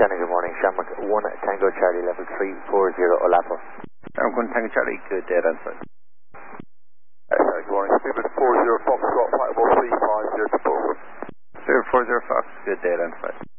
Shannon, good morning. Shamrock 1 Tango Charlie, level 340 Olapo. Shamrock 1 Tango Charlie, good day, that's fine. Sorry, good morning. Spirit 40 Foxtrot, flight level 350 to Poole. Spirit 40 Fox, good day, that's fine.